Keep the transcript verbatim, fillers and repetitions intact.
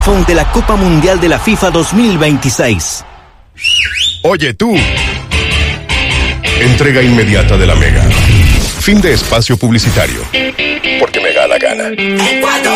de la Copa Mundial de la FIFA dos mil veintiséis. Oye tú. Entrega inmediata de la Mega. Fin de espacio publicitario. Porque me da la gana.